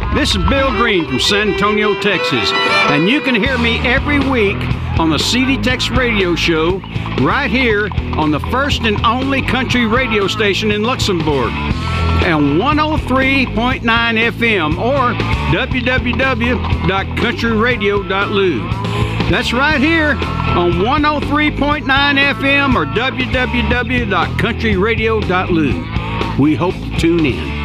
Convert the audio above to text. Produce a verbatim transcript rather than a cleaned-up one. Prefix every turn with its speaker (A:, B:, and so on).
A: This is Bill Green from San Antonio, Texas, and you can hear me every week on the C D Tex Radio Show right here on the first and only country radio station in Luxembourg, and one oh three point nine F M or w w w dot country radio dot l u. That's right here on one oh three point nine F M or w w w dot country radio dot l u. We hope to tune in.